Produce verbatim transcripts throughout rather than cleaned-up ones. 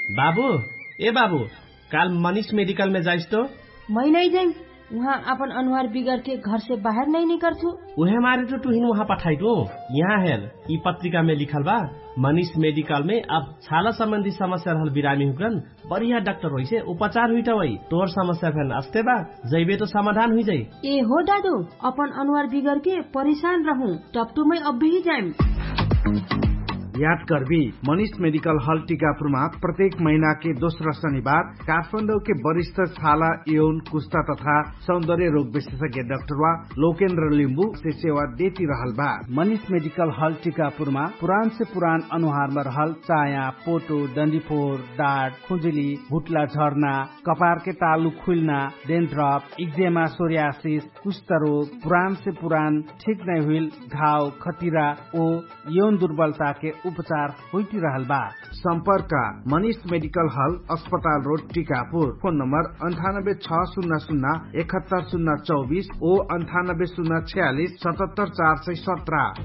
बाबू ए बाबू काल मनीष मेडिकल में जाइस तो? मैं नहीं जाइम, वहाँ अपन अनुहार बिगड़ के घर से बाहर नहीं निकलू। उहे मारे तो तुहिन वहाँ पठाई दो। यहाँ हेर ई पत्रिका में लिखल बा मनीष मेडिकल में अब छाला संबंधी समस्या रहल बिरामी हुकन बढ़िया डॉक्टर होई से उपचार हुई वही तोर समस्या फेन अस्ते बा जैबे तो समाधान हुई जाई। ए हो दादू अपन अनुहार बिगड़ के परेशान रहूं टपटू में अब भी जाइम। याद करबी मनीष मेडिकल हॉल टीकापुरमा प्रत्येक महीना के दोस्रो शनिबार काठमाडौँ के वरिष्ठ छाला यौन कुष्ठा तथा सौंदर्य रोग विशेषज्ञ डाक्टर वा लोकेन्द्र लिम्बू से सेवा देती रहल बा। मनीष मेडिकल हॉल टीकापुरमा पुरान से पुरान अनुहार में रहल चाया, पोटो, डंडीफोर, डाँट, खुजुली, भुटला झर्ना, कपार के तालु खुलना, डेन्ड्रफ, इक्जेमा, सोरियासिस, कुष्ठ रोग, पुरान से पुरान ठीक नहीं हुई घाव, खतिरा ओ यौन दुर्बलता के उपचार होती रहल बा। संपर्क मनीष मेडिकल हॉल अस्पताल रोड टीकापुर। फोन नंबर अंठानब्बे छ शून्य शून्य इकहत्तर शून्य चौबीस ओ अंठानब्बे शून्य छियालीस सतहत्तर चार सय सत्रह।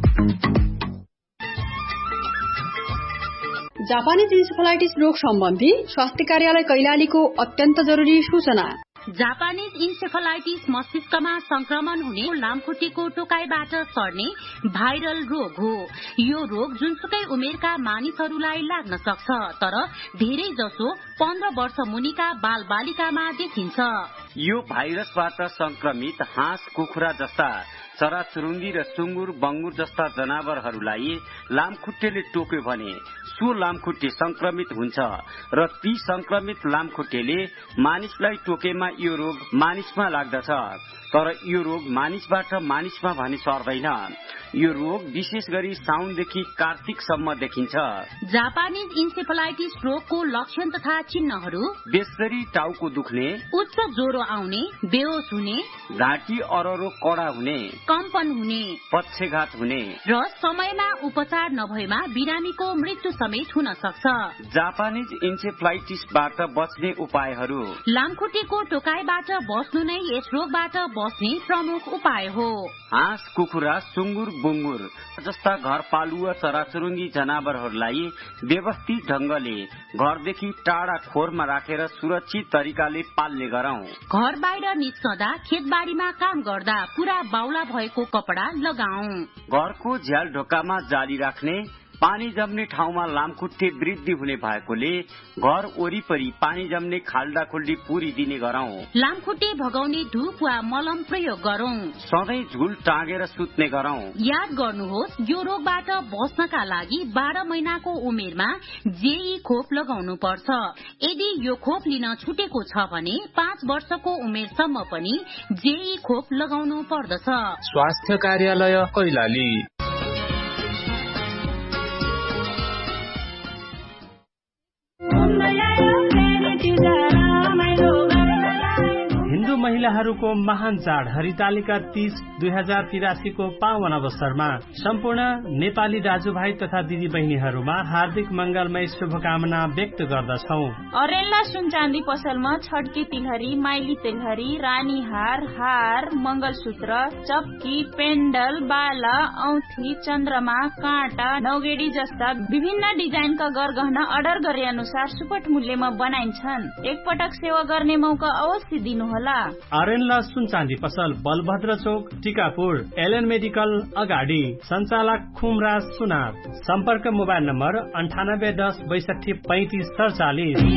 जापानीज इन्सेफेलाइटिस रोग सम्बन्धी स्वास्थ्य कार्यालय कैलालीको अत्यन्त जरुरी सूचना। जापानीज इन्सेफेलाइटिस मस्तिष्कमा संक्रमण हुने लामखुट्टेको टोकाइबाट सर्ने भाइरल रोग हो। यो रोग जुनसुकै उमेरका मानिसहरूलाई लाग्न सक्छ, तर धेरै जसो पन्ध्र वर्ष मुनिका बाल बालिकामा देखिन्छ। यो भाइरसबाट संक्रमित हाँस, कुखुरा जस्ता चराचुरुङ्गी र सुँगुर, बंगुर जस्ता जनावरहरूलाई लामखुट्टेले टोक्यो भने सो लामखुट्टे संक्रमित हुन्छ र ती संक्रमित लामखुट्टेले मानिसलाई टोकेमा यो रोग मानिसमा लाग्दछ, तर यो रोग मानिसबाट मानिसमा भने सर्दैन। यो रोग विशेष गरी साउनदेखि कार्तिकसम्म देखिन्छ। जापानीज इन्सेफेलाइटिस रोगको लक्षण तथा चिन्हहरू बेसरी टाउको दुख्ने, उच्च ज्वरो आउने, बेहोस हुने, घाँटी अररो कडा हुने, कम्पन हुने, पक्षघात हुने र समयमा उपचार नभएमा बिरामीको मृत्यु समेत हुन सक्छ। जापानीज इन्सेफेलाइटिसबाट बच्ने उपायहरू। लामखुट्टेको टोकाइबाट बस्नु नै यस रोगबाट बस्ने प्रमुख उपाय हो। हाँस, कुखुरा, सुँगुर, बुङ्गुर जस्ता घरपालुवा चराचुरुङ्गी जनावरहरूलाई व्यवस्थित ढंगले घरदेखि टाढा खोरमा राखेर सुरक्षित तरिकाले पाल्ने गरौं। घर बाहिर निस्कँदा, खेतबारीमा काम गर्दा पूरा बाउला भएको कपडा लगाऊ। घरको झ्याल ढोकामा जाली राख्ने, पानी जम्ने ठाउँमा लामखुट्टे वृद्धि हुने भएकोले घर वरिपरि पानी जम्ने खाल्डा खुल्डी पुरी दिने गरौं। लामखुट्टे भगाउने धूप वा मलम प्रयोग गरौं। सधैँ झुल टाँगेर सुत्ने गरौं। याद गर्नुहोस्, यो रोगबाट बच्नका लागि बाह्र महिनाको उमेरमा जेई खोप लगाउनु पर्छ। यदि यो खोप लिन छुटेको छ भने पाँच वर्षको उमेरसम्म पनि जेई खोप लगाउनु पर्दछ। स्वास्थ्य कार्यालय कैलाली। हिन्दू महिलाहरूको महान चाड हरितालिका तीज दुई हजार तिरासी को पावन अवसरमा सम्पूर्ण नेपाली दाजुभाइ तथा दिदी बहिनीहरूमा हार्दिक मंगलमय शुभकामना व्यक्त गर्दछौ। अरेन्ला सुन चाँदी पसलमा छड्की तिलहरी, माइली तिलहरी, रानी हार, हार, मंगलसूत्र, चप्की, पेन्डल, बाला, औँठी, चन्द्रमा, काँटा, नौगेडी जस्ता विभिन्न डिजाइनका गरगहना अर्डर गरे अनुसार सुपट मूल्यमा बनाइन्छन्। एकपटक सेवा गर्ने मौका अवश्य दिनुहोला। अरेन्ला सुन चाँदी पसल बलभद्र चौक टिकापुर, एलएन मेडिकल अगाडि, संचालक खुमराज सुनार। सम्पर्क मोबाइल नम्बर अन्ठानब्बे दस बैसठी पैंतिस सडचालिस।